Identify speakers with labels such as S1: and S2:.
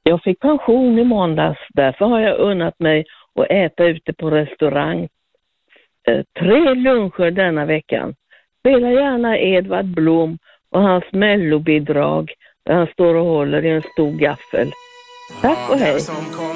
S1: Jag fick pension i måndags, därför har jag unnat mig att äta ute på restaurang 3 luncher denna veckan. Spela gärna Edvard Blom och hans mellobidrag där han står och håller i en stor gaffel. Tack och hej!